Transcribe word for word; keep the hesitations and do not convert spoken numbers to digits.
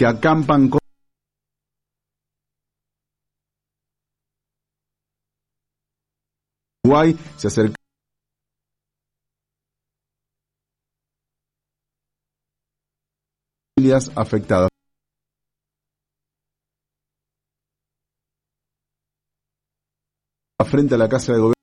que acampan con Uruguay, se acercan familias afectadas. Frente a la Casa de Gobierno